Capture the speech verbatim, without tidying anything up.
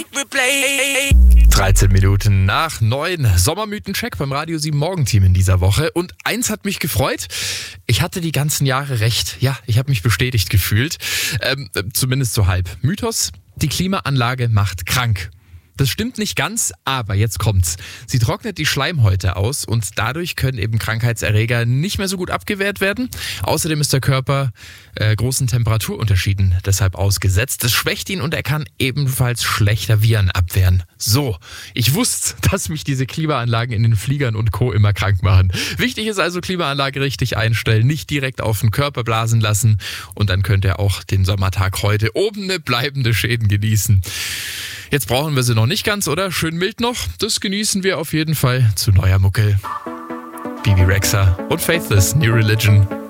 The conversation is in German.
dreizehn Minuten nach neun. Sommermythen-Check beim Radio sieben Morgenteam in dieser Woche. Und eins hat mich gefreut. Ich hatte die ganzen Jahre recht. Ja, ich habe mich bestätigt gefühlt. Ähm, zumindest so halb. Mythos: Die Klimaanlage macht krank. Das stimmt nicht ganz, aber jetzt kommt's. Sie trocknet die Schleimhäute aus und dadurch können eben Krankheitserreger nicht mehr so gut abgewehrt werden. Außerdem ist der Körper äh, großen Temperaturunterschieden deshalb ausgesetzt. Das schwächt ihn und er kann ebenfalls schlechter Viren abwehren. So, ich wusste, dass mich diese Klimaanlagen in den Fliegern und Co. immer krank machen. Wichtig ist also, Klimaanlage richtig einstellen, nicht direkt auf den Körper blasen lassen und dann könnt ihr auch den Sommertag heute ohne bleibende Schäden genießen. Jetzt brauchen wir sie noch nicht ganz, oder? Schön mild noch. Das genießen wir auf jeden Fall zu neuer Mucke. Bibi Rexha und Faithless, New Religion.